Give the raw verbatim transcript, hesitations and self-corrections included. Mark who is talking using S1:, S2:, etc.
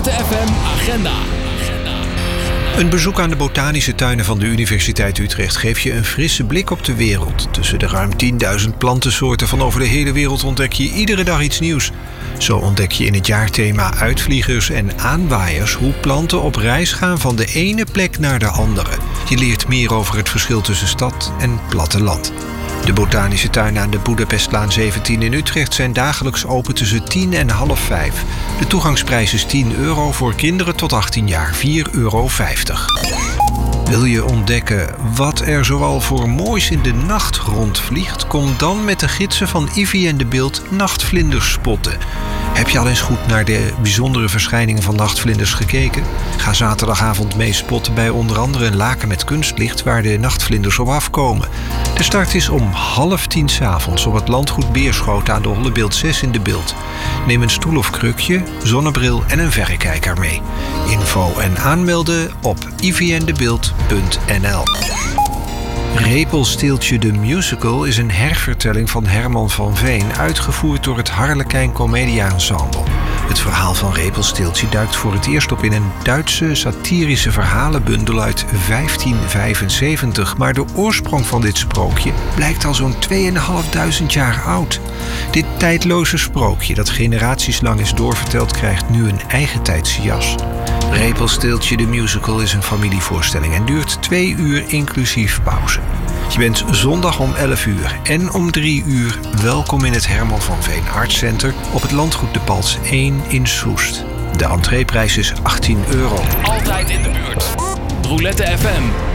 S1: Roulette F M Agenda.
S2: Een bezoek aan de botanische tuinen van de Universiteit Utrecht geeft je een frisse blik op de wereld. Tussen de ruim tienduizend plantensoorten van over de hele wereld ontdek je iedere dag iets nieuws. Zo ontdek je in het jaarthema uitvliegers en aanwaaiers hoe planten op reis gaan van de ene plek naar de andere. Je leert meer over het verschil tussen stad en platteland. De botanische tuinen aan de Boedapestlaan zeventien in Utrecht zijn dagelijks open tussen tien en half vijf. De toegangsprijs is tien euro, voor kinderen tot achttien jaar vier euro vijftig. Wil je ontdekken wat er zoal voor moois in de nacht rondvliegt? Kom dan met de gidsen van Ivy en de Beeld nachtvlinders spotten. Heb je al eens goed naar de bijzondere verschijningen van nachtvlinders gekeken? Ga zaterdagavond mee spotten bij onder andere een laken met kunstlicht waar de nachtvlinders op afkomen. De start is om half tien 's avonds op het landgoed Beerschoten aan de Hollebeeld zes in de Beeld. Neem een stoel of krukje, zonnebril en een verrekijker mee. Info en aanmelden op ivy en de beeld punt n l. Repelsteeltje de Musical is een hervertelling van Herman van Veen, uitgevoerd door het Harlekijn Comedia Ensemble. Het verhaal van Repelsteeltje duikt voor het eerst op in een Duitse satirische verhalenbundel uit vijftien vijfenzeventig, maar de oorsprong van dit sprookje blijkt al zo'n tweeënhalfduizend jaar oud. Dit tijdloze sprookje, dat generaties lang is doorverteld, krijgt nu een eigentijdse jas. Repelsteeltje de Musical is een familievoorstelling en duurt twee uur inclusief pauze. Je bent zondag om elf uur en om drie uur welkom in het Herman van Veen Art Center op het landgoed De Pals één in Soest. De entreeprijs is achttien euro.
S1: Altijd in de buurt. Roulette F M.